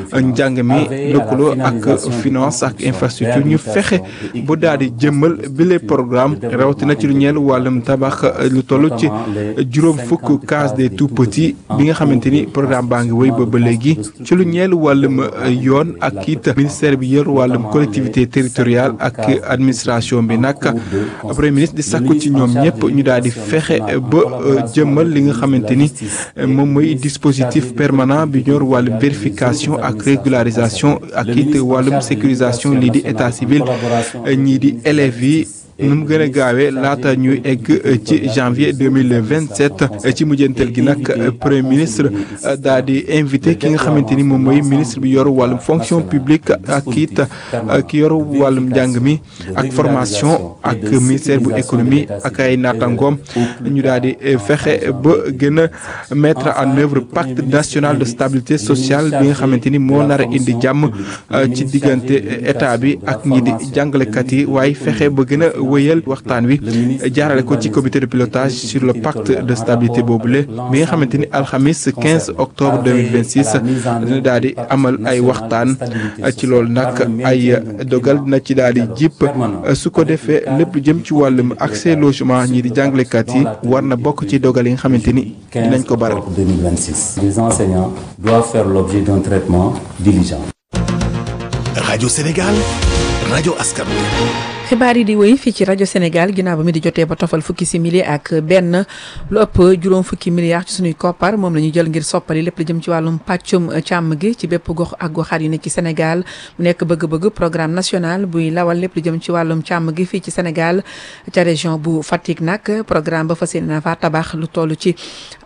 njàng mi lëkkaloo ak finance ak infrastructure ñu fexe bu daal di jëmmal bile programme rawatina ci lu ñeel wàllum tabax lu toll ci juróom fukk case des tout petits bi nga xamante ni programme baa ngi wéy ba léegi ci lu ñeel wàllum yoon ak it ministère bi yor wàllum collectivité territoriale ak administration bi nag premier ministre di sàkku ci ñoom ñëpp ñu daal di fexe ba jëmmal li nga xamante ni moom mooy dispositif permanent bi ñor wàllum vérification ak régularisation ak it wàllum sécurisation lii di état civil ñii di élèves yi nu mu gën a gaawee laata ñuy egg ci janvier 2027 ci mujjantal gi nag premier ministre daal di invité ki nga xamante ni moom mooy ministre bi yor wàllum fonction publique ak it ki yor wàllum njàng mi ak formation ak ministère bu économie ak ay naataangoom ñu daal di fexe ba gën a mettre en œuvre pacte national de stabilité sociale bi nga xamante ni moo nar a indi jàmm ci diggante état bi ak ñi di jàngalekat yi waaye fexe ba gën a wëyal waxtaan wi jaarale ko ci comité de pilotage sur le pacte de stabilité boobule bi nga xamante ni alxamis 15 octobre 2026 dina daal di amal ay waxtaan ci loolu nag ay dogal dina ci daal di jipp su ko defee lépp jëm ci wàllum accès logement ñi di jàngalekat yi war na bokk ci dogal yi nga xamante ni dinañ ko baral. 2026. Les enseignants doivent faire l'objet d'un traitement diligent. Radio Sénégal, rajo askan wi. xibaar yi di wéy fii ci rajo Sénégal ginnaaw ba mi di jotee ba tofal fukki simili ak benn lu ëpp juróom fukki milliards ci suñuy koppar moom la ñu jël ngir soppali lépp la jëm ci wàllum pàccum càmm gi ci bépp gox ak goxaat yu nekk ci Sénégal mu nekk bëgg-bëgg programme national buy lawal lépp lu jëm ci wàllum càmm gi fii ci Sénégal ca région bu Fatick nag programme ba fas yéene na fa tabax lu toll ci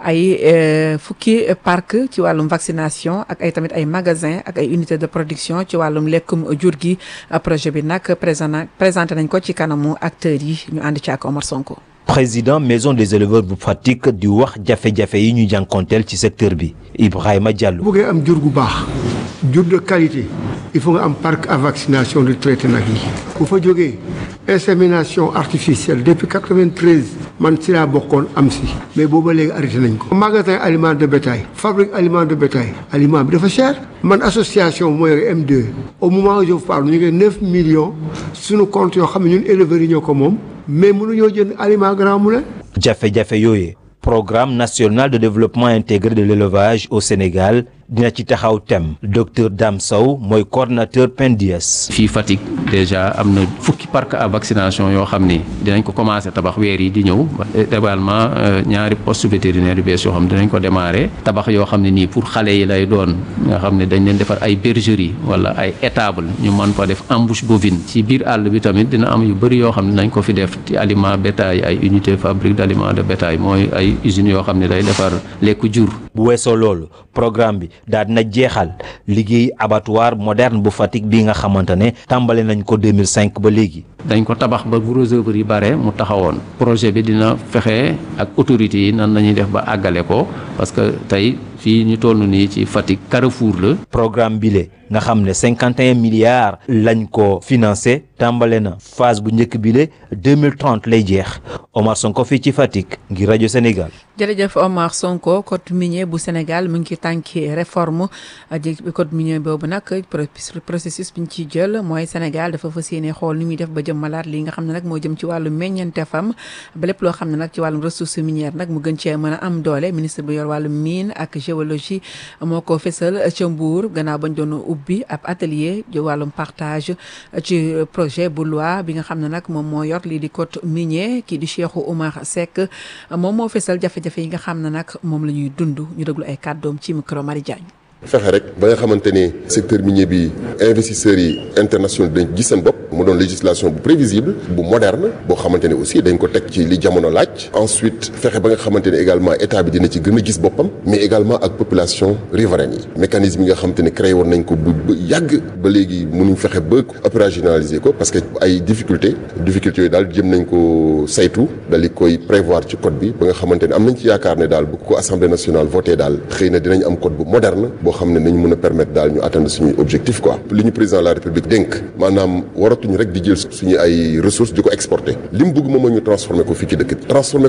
ay fukki parc ci wàllum vaccination ak ay tamit ay magasin ak ay unité de production ci wàllum lekkum jur gi projet bi nag présenté nañ ko ci kanamu acteurs yi ñu ànd ci ak Omar Sonko. président maison des éleveurs bu Fatick di wax jafe-jafe yi ñu jànkonteel ci secteur bi Ibrahima Diallo. bu bëggee am jur gu baax jur de qualité il faut nga am parc à vaccination de traité nag yi bu fa jógee insémination artificielle depuis 93 man si laa bokkoon am si mais booba léegi arrêté nañ ko. magasin aliment de bétail fabrique aliment de bétail aliment bi dafa cher man association mooy M2 au moment où je vous parle ñu ngi 9 millions suñu compte yoo xam ne ñun éleveurs yi ñoo ko moom mais mënuñoo jënd aliment grand moulin. jafe-jafe yooyu programme national de développement intégré de l'élevage au Sénégal dina ci taxaw tem docteur Dame Sow mooy coordonnateur PENDIAS. fii Fatick déjà am na fukki parc à vaccination yoo xam ni dinañ ko commencé tabax weer yi di ñëw également ñaari poste vétérinaire yu bees yoo xam ne dinañ ko démarrer tabax yoo xam ne nii pour xale yi lay doon nga xam ne dañ leen defar ay bergerie wala ay étable ñu mën fa def embouche bovine ci biir àll bi tamit dina am yu bëri yoo xam ne nañ ko fi def ci aliment bétail ay unité fabrique d'aliments de bétail mooy ay usines yoo xam ne day defar lekku jur. bu weesoo loolu programme bi daal dina jeexal liggéey abattoir moderne bu Fatick bi nga xamante ne tàmbale nañ ko 2005 ba léegi. dañ ko tabax ba gros œuvre yi bare mu taxawoon projet bi dina fexe ak autorités yi nan lañuy def ba àggale ko parce que tey fii ñu toll nii ci Fatick Carrefour la. programme bile nga xam ne 51 milliards lañ ko financé tàmbale na phase bu njëkk bile 2030 lay jeex Omar Sonko fii ci Fatick ngir rajo Sénégal. jërëjëf Omar Sonko code minier bu Sénégal mu ngi ci tànki réforme code minier boobu nag processus bi ñu ciy jël mooy Sénégal dafa fas yéene xool ni muy def ba jëmmalaat li nga xam ne nag moo jëm ci wàllu meññeentefam ba lépp loo xam ne nag ci wàllum ressource minière nag mu gën cee mën a am doole ministre bi yor wàllu mine ak géologie moo ko fésal ca Mbour gannaaw bañ doon ubbi ab atelier ci wàllum partage ci projet bu loi bi nga xam ne nag moom moo yor lii di code minier kii di Cheikhou Oumar Seck moom moo fésal jafe-jafe yi nga xam ne nag moom la ñuy dund ñu déglu ay kàddoom ci micro Marie Diagne. fexe rek ba nga xamante ne secteur minier bi investisseurs yi internationaux dañ gis seen bopp mu doon législation bu prévisible bu moderne boo xamante ne aussi dañ ko teg ci li jamono laaj ensuite fexe ba nga xamante ne également état bi dina ci gën a gis boppam mais également ak population riveraine yi mécanisme yi nga xamante ne créé woon nañ ko bu yàgg ba léegi mënuñ fexe ba opérationnaliser ko parce que ay difficultés yooyu daal jëm nañ ko saytu dal di koy prévoir ci code bi ba nga xamante ne am nañ ci yaakaar ne daal bu ko assemblée nationale voté daal xëy na dinañ am code bu moderne boo xam ne nañu mën a permettre daal ñu atteindre suñuy objectif quoi li ñu président de la république dénk maanaam waratuñu rek di jël suñu ay ressources di ko exporter li mu bëgg moom mooy ñu transformer ko fii ci dëkk bi transformer ko nag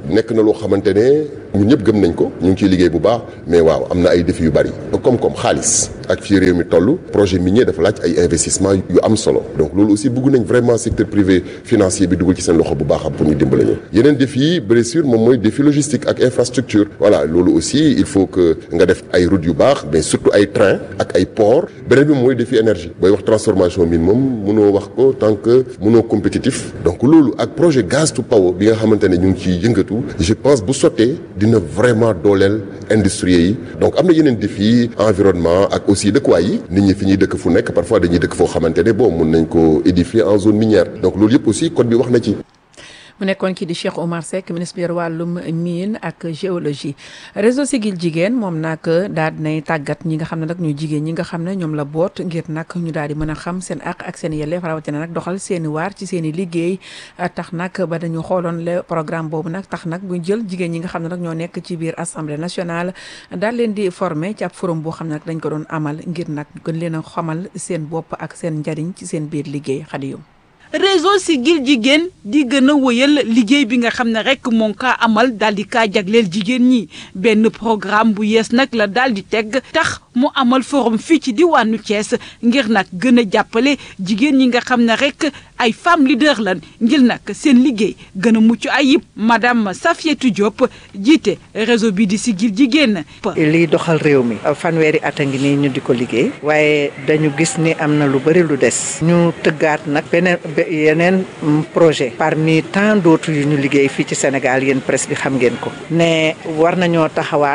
nekk na loo xamante ne ñun ñëpp gëm nañ ko ñu ngi ciy liggéey bu baax mais waaw am na ay défis yu bari comme xaalis ak fii réew mi toll projet minier dafa laaj ay investissement yu am solo donc loolu aussi bëgg nañ vraiment secteur privé financier bi dugal ci seen loxo bu baax pour ñu dimbale ñu yeneen défi yi bien sûr moom mooy défi logistique ak infrastructure voilà loolu aussi il faut que nga def ay routes yu baax mais surtout ay train ak ay port beneen bi mooy défi énergie booy wax transformation mine moom mënoo wax ko tant que mënoo compétitif donc loolu ak projet gaz to power bi nga xamante ne ñu ngi ciy yëngatu je pense bu sottee dina vraiment dooleel industrie yi donc am na yeneen défi environnement ak aussi dëkkuwaay yi nit ñi fi ñuy dëkk fu nekk parfois dañuy dëkk foo xamante ne bon mun nañ ko édifier en zone minière donc loolu yëpp aussi code bi wax na ci. mu nekkoon kii di Cheikh Oumar Seck ministre bi wàllum mine ak géologie réseau Siggil Jigéen moom nag daal dinay tàggat ñi nga xam ne nag ñu jigéen ñi nga xam ne ñoom la boot ngir nag ñu daal di mën a xam seen àq ak seen yelleef rawatina nag doxal seen i waar ci seen i liggéey tax nag ba dañu xooloon le programme boobu nag tax nag bu jël jigéen ñi nga xam ne nag ñoo nekk ci biir assemblée nationale daal leen di former ci ab forum boo xam ne nag dañ ko doon amal ngir nag gën leen a xamal seen bopp ak seen njariñ ci seen biir liggéey xadiyum réseau Siggil Jigéen di gën a wëyal liggéey bi nga xam ne rek moo ngi kaa amal daal di kaa jagleel jigéen ñi benn programme bu yees nag la daal di teg tax mu amal forum fii ci diwaanu Thiès ngir nag gën a jàppale jigéen ñi nga xam ne rek ay femmes leaders lan ngir nag seen liggéey gën a mucc ayib madame Safietou Diop jiite réseau bi di Siggil Jigéen. liy doxal réew mi fanweeri at a ngi nii ñu di ko liggéey waaye dañu gis ni am na lu bëri lu des ñu tëggaat nag yeneen projet parmi tant d'autres yu ñu liggéey fii ci Sénégal yéen presse bi xam ngeen ko ne war nañoo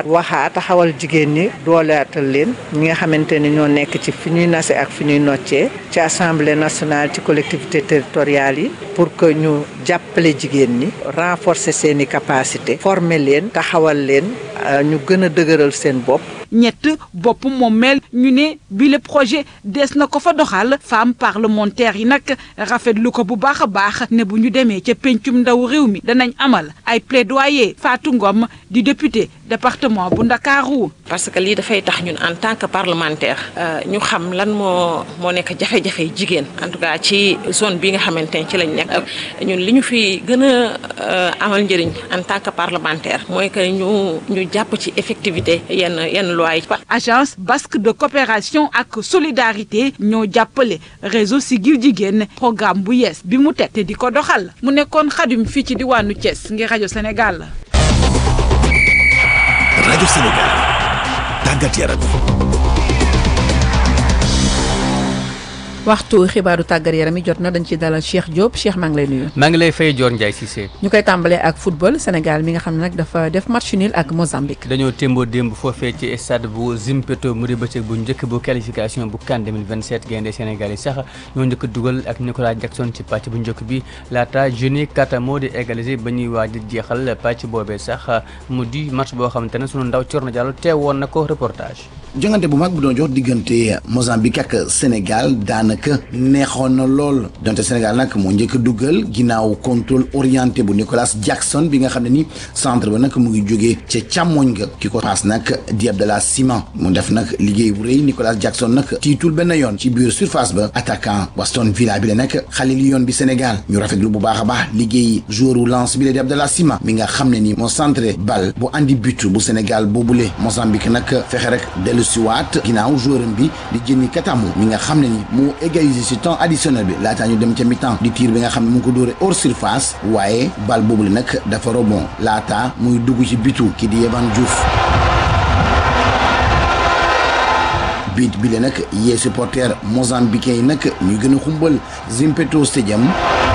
taxawal jigéen ñi doolaatal leen ñi nga xamante ni ñoo nekk ci fi ñuy nase ak fi ñuy noccee ci assemblée nationale ci collectivité territoriales yi pour que ñu jàppale jigéen ñi renforcer seeni capacité former leen taxawal leen ñu gën a dëgëral seen bopp. ñett bopp moom mel ñu ne bi le projet des na ko fa doxal femme parlementaire yi nag rafetlu ko bu baax a baax ne bu ñu demee ca pencum ndaw réew mi danañ amal ay plaidoyer Fatou Ngom di député département bu Ndakaaru. parce que lii dafay tax ñun en tant que parlementaire ñu xam lan moo nekk jafe-jafe jigéen en tout cas ci zone bi nga xamante ne ci lañ nekk ñun li ñu fi gën a amal njëriñ en tant que parlementaire mooy que ñu jàpp ci effectivité yenn loi yi. agence basque de coopération ak solidarité ñoo jàppale réseau Siggil Jigéen programme bu yees bi mu teg te di ko doxal mu nekkoon xadim fii ci diwaanu Thiès ngir rajo Sénégal. rajo Sénégal tàggat yaram. waxtu xibaaru tàggat yaram yi jot na dañ ci dalal Cheikh Diop Cheikh maa ngi lay nuyu. maa ngi lay fay Dior Ndiaye Cissé. ñu koy tàmbalee ak football Sénégal mi nga xam ne nag dafa def match nul ak Mozambique. dañoo témboo démb foofee ci stade bu Zimpeto mu di bëccëg bu njëkk bu qualification bu CAN 2027 gaynde Sénégal yi sax ñoo njëkk dugal ak Nicolas Jackson ci pàcc bu njëkk bi laata Joni Kata moo di égaliser ba ñuy waaj a jeexal pàcc boobee sax mu di match boo xamante ne sunu ndaw Thierno Diallo teewoon na ko reportage. jongante bu mag bu doon jox diggante Mozambique ak Sénégal daanaka neexoon na lool donte Sénégal nag moo njëkk dugal ginnaaw contrôle orienté bu Nicolas Jackson bi nga xam ne ni centre ba nag mu ngi jógee ca càmmoñ ga ki ko paas nag di Abdallah Sima mu def nag liggéey bu rëy Nicolas Jackson nag tiitul benn yoon ci biir surface ba attaquant Aston Villa bi la nag xale li yoon bi Sénégal ñu rafetlu bu baax a baax liggéey joueur u lance bi la di Abdallah Sima mi nga xam ne ni moo centré bal bu andi but bu Sénégal boobule Mozambique nag fexe rek siwaat ginnaaw joueuram bi di Joni Katamu mi nga xam ne ni moo égalisé ci temps additionnel bi laataa ñu dem ca mi-temps di tir bi nga xam ne mu ngi ko dóore hors surface waaye bal boobu la nag dafa rebond laata muy dugg ci bitu ki di Evan Diouf bit bi la nag yee supporter mozambicain yi nag ñuy gën a xumbal Zimpeto Stadium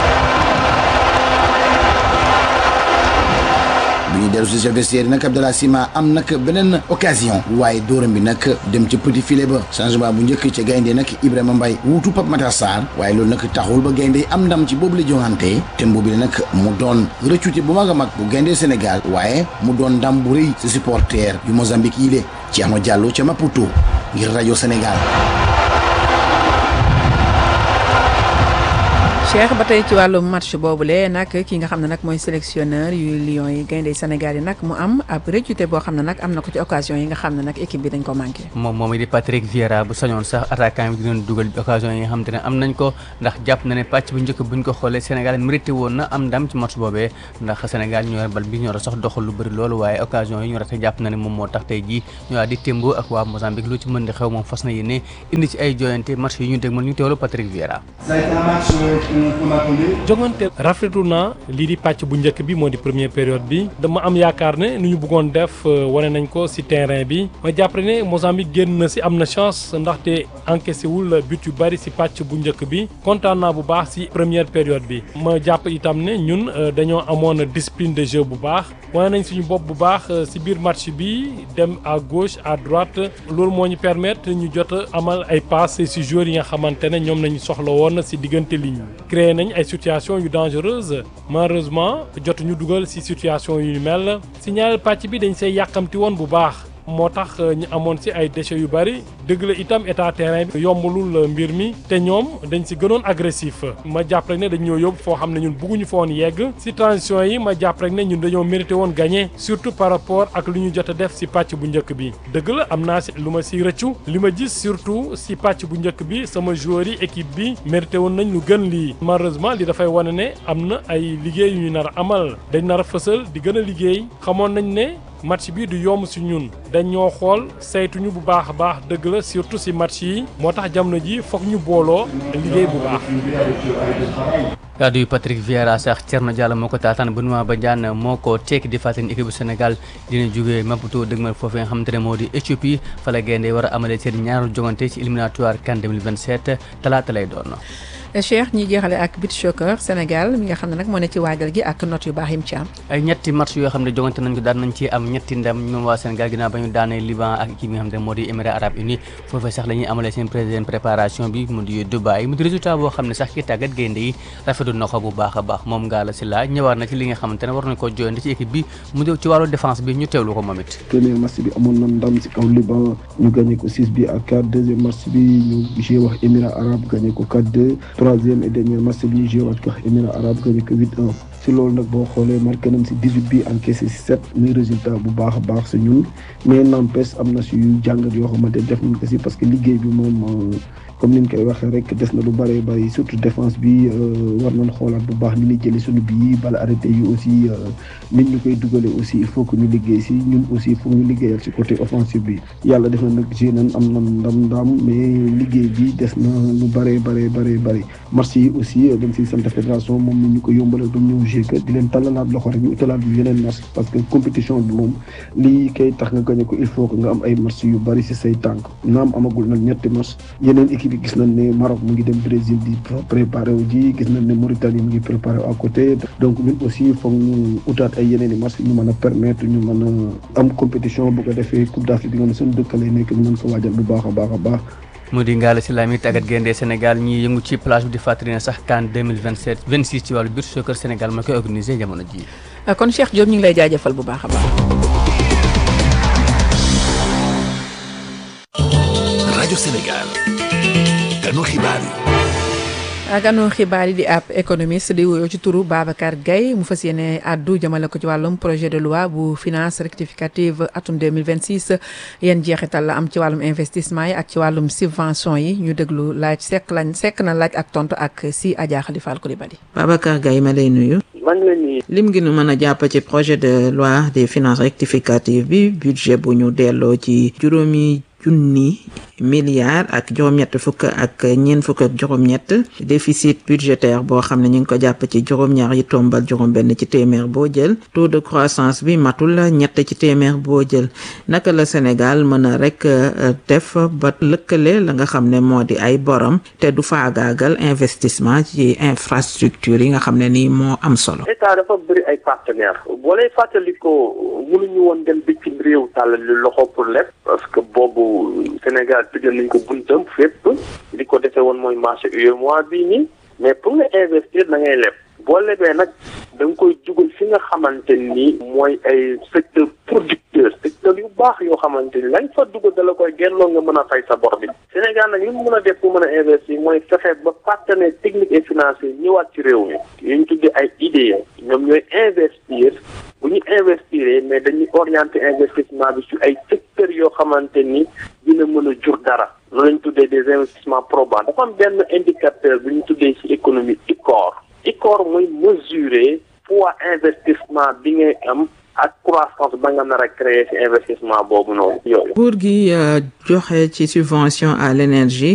bi ñu dellu si sa vestiaire yi nag Abdallah Sima am nag beneen occasion waaye dóoram bi nag dem ca petit filet ba changement bu njëkk ca gaynde nag Ibrahima Mbaye wuutu Pape Matar Sarr waaye loolu nag taxul ba gaynde am ndam ci boobu la jongante te boobu la nag mu doon rëccute bu mag a mag bu gaynde Sénégal waaye mu doon ndam bu rëy si supporter yu Mozambique yi le ci Ama Diallo ca Maputo ngir rajo Sénégal. Cheikh ba tey ci wàllu match boobule nag ki nga xam ne nag mooy sélectionneur yu Lions yi gaynde Sénégal yi nag mu am ab récute boo xam ne nag am na ko ci occasion yi nga xam ne nag équipe bi dañ ko manqué. moom di Patrick Vieira bu sañoon sax attaquant bi dinañ dugal occasion yi nga xam te ne am nañ ko ndax jàpp na ne pàcc bu njëkk buñ ko xoolee Sénégal mérité woon na am ndam ci match boobee ndax Sénégal ñoo yor bal bi ñoo sax doxal lu bëri loolu waaye occasion yi ñu rate jàpp na ne moom moo tax tey jii ñu di témboo ak waa Mozambique lu ci mën di xew moom fas na yéene indi ci ay jooyante match yi ñu dégg mën ñu teewlu Patrick Vieira. jongante rafetlu naa lii di pàcc bu njëkk bi moo di première période bi dama am yaakaar ne nu ñu bëggoon def wane nañ ko ci terrain bi ma jàpp ne Mozambique génn na ci am na chance ndaxte encaissé wul but yu bari ci pàcc bu njëkk bi kontaan naa bu baax ci première période bi ma jàpp itam ne ñun dañoo amoon discipline de jeu bu baax wane nañ suñu bopp bu baax ci biir match bi dem à gauche à droite loolu moo ñu permettre ñu jot amal ay passes ci joueurs yi nga xamante ne ñoom nañu soxla woon ci diggante ligne créé nañ ay situation yu dangereuse malheureusement jotuñu dugal ci situation yu mel ci ñaareel pàcc bi dañ say yàkkamti woon bu baax moo tax ñu amoon ci ay déchets yu bari dëgg la itam état terrain bi yombalul mbir mi te ñoom dañ ci gënoon agressif ma jàpp rek ne dañ ñoo yóbbu foo xam ne ñun bëgguñu fa woon yegg ci transition yi ma jàpp rek ne ñun dañoo mérité woon gagner surtout par rapport ak lu ñu jot a def ci pàcc bu njëkk bi dëgg la am naa ci lu ma ci rëccu li ma gis surtout ci pàcc bu njëkk bi sama joueurs yi équipe bi mérité woon nañ lu gën lii malheureusement li dafay wane ne am na ay liggéey yu ñu nar a amal dañ nar a fësal di gën a liggéey xamoon nañ ne match bi du yomb ci ñun dañ ñoo xool saytuñu bu baax a baax dëgg la surtout ci match yi moo tax jamono ji foog ñu booloo liggéey bu baax. kaddu yu Patrick Vieira sax Thierno Diallo moo ko taataan Benoît Badiane moo ko tekki di fàttali équipe bu Sénégal dina jógee Maputo dëgmal foofu nga xamante ne moo di Éthiopie fa la gaynde war a amalee seen ñaareelu jogante ci éliminatoire CAN 2027 talaata lay doon. Cheikh ñi jeexale ak beach soccer Sénégal mi nga xam ne nag moo ne ci waajal gi ak note yu baax yim ci am ay ñetti match yoo xam ne jongante nañ ko daan nañ ci am ñetti ndam ñoom waa Sénégal ginnaaw ba ñu daanee Liban ak équipe yi nga xam ne moo di Émirats Arabes Unis foofee sax la ñuy amalee seen préparation bi mu di Dubaï mu di résultat boo xam ne sax ki tàggat gaynde yi rafetlu na ko bu baax a baax moom Ngalla Sylla ñëwaat na ci li nga xamante ne war nañ ko joyante ci équipe bi mu di ci wàllu défense bi ñu teewlu ko moom it premier match bi amoon na ndam ci kaw Liban ñu gagné ko 6 bi ak 4 deuxième match bi ñu joué wax Émirats Arabes gagné ko 4-2 troisième et dernier match bi ñu joué waat ko Émirats Arabes gagné ko 8-1 ci loolu nag boo xoolee marqué nañ ci 18 bi encaissé ci 7 muy résultat bu baax a baax ci ñun mais n'empêche am na ci yu jàngat yoo xamante def nañ ko ci parce que liggéey bi moom comme ni ñu koy waxee rek des na lu bëree bëri surtout défense bi war nañ xoolaat bu baax ni ñuy jëlee suñu bii bala arrêté yi aussi nit ñu koy dugalee aussi il faut que ñu liggéey ci ñun aussi il faut ñu liggéeyal ci côté offensif bi yàlla def na nag joué nañ am na ndam mais liggéey bi des na lu bëree match yi aussi dañ ciy sant fédération moom ni ñu ko yombalal ba ñëw joué que di leen tàllalaat loxo rek ñu utalaat bi yeneen match parce que compétition bi moom lii kay tax nga gagné ko il faut que nga am ay match yu bëri ci say tànk naam amagul nag ñetti match yeneen équipe bi gis nañ ne Maroc mu ngi dem Brésil di préparé wu ji gis nañ ne Mauritanie mu ngi préparé à côté donc ñun aussi foog ñu utaat ay yeneen i match ñu mën a permettre ñu mën a am compétition bu ko defee Coupe d'Afrique bi nga ne suñu dëkk lay nekk ñu mën ko waajal bu baax a baax mu di Ngalla Sylla mi tàggat gaynde Sénégal ñi yëngu ci plage bi di fàttali ne sax CAN 2026 ci wàllu beach soccer Sénégal moo koy organisé jamono ji kon Cheikh Diop ñu ngi lay jaajëfal bu baax a baax. rajo Sénégal ganu xibaar yi. ganu xibaar yi di ab économiste di wuyoo ci turu Babacar Gaye mu fas yéene àddu jëmale ko ci wàllum projet de loi bu finance rectificative atum 2026 yéen jeexital la am ci wàllum investissement yi ak ci wàllum subvention yi ñu déglu laaj sekk na laaj ak tontu ak si Adja Khalifa Coulibaly. Babacar Gaye ma lay nuyu. man la nii. lim gi nu mën a jàpp ci projet de loi des finances rectificative bi budget bu ñu delloo ci juróomi junni milliards ak juróom-ñett fukk ak ñeent fukk ak juróom-ñett déficit budgétaire boo xam ne ñu ngi ko jàpp ci juróom-ñaar yi tombal juróom-benn ci téeméer boo jël taux de croissance bi matul ñett ci téeméer boo jël naka la Sénégal mën a rek def ba lëkkale la nga xam ne moo di ay borom te du faagaagal investissement ci infrastructure yi nga xam ne nii moo am solo. état dafa bëri ay partenaires boo lay fàttalikoo mënuñu woon dem bitim réew tàllal li loxo pour lépp parce que boobu Sénégal tëjal nañ ko buntam fépp li ko defee woon mooy marché UEMOA bii nii mais pour nga investir da ngay leb boo lebee nag da nga koy jugal fi nga xamante ni mooy ay secteur producteur secteur yu baax yoo xamante ni lañ fa dugal da la koy gelloo nga mën a fay sa bor bi. Sénégal nag li mu mën a def pour mën a investir mooy fexe ba partenaire technique et financier ñëwaat ci réew mi yu ñu tuddee ay idées ñoom ñooy investir bu ñu investir mais dañuy orienter investissement bi ci ay secteurs yoo xamante ni dina mën a jur dara loolu lañ tuddee des investissements probants. dafa am benn indicateur bu ñu tuddee ci économie ICOR mooy mesurer poids investissement bi ngay am ak croissance ba nga nar a créer ci investissement boobu noonu yooyu. nguur gi joxe ci subvention à l'énergie